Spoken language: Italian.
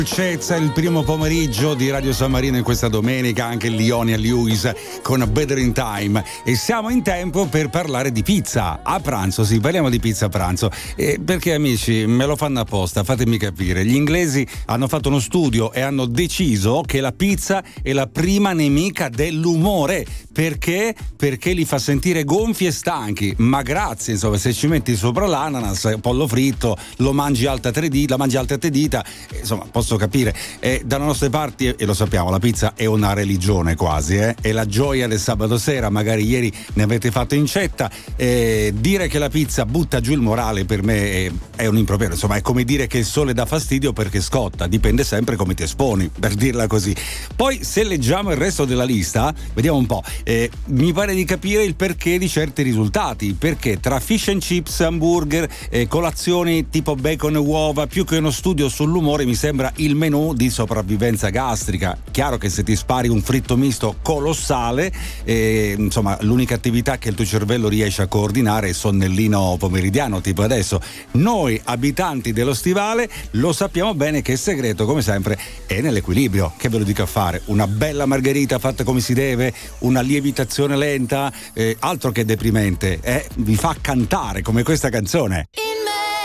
Dolcezza, il primo pomeriggio di Radio San Marino in questa domenica, anche Leonia Lewis con Better in Time, e siamo in tempo per parlare di pizza a pranzo. Sì, parliamo di pizza a pranzo, perché amici me lo fanno apposta, fatemi capire. Gli inglesi hanno fatto uno studio e hanno deciso che la pizza è la prima nemica dell'umore. Perché? Perché li fa sentire gonfi e stanchi, ma grazie, insomma, se ci metti sopra l'ananas, pollo fritto, lo mangi altre tre dita, insomma, posso capire. Dalle nostre parti, e lo sappiamo, la pizza è una religione quasi, è la gioia del sabato sera. Magari ieri ne avete fatto incetta. Dire che la pizza butta giù il morale per me è un impropero, insomma, è come dire che il sole dà fastidio perché scotta, dipende sempre come ti esponi, per dirla così. Poi, se leggiamo il resto della lista, vediamo un po'. Mi pare di capire il perché di certi risultati, perché tra fish and chips, hamburger, colazioni tipo bacon e uova, più che uno studio sull'umore, mi sembra il menù di sopravvivenza gastrica. Chiaro che se ti spari un fritto misto colossale, insomma, l'unica attività che il tuo cervello riesce a coordinare è il sonnellino pomeridiano, tipo adesso. Noi abitanti dello stivale lo sappiamo bene che il segreto, come sempre, è nell'equilibrio. Che ve lo dico a fare? Una bella margherita fatta come si deve, una lievitazione lenta, altro che deprimente, vi fa cantare come questa canzone.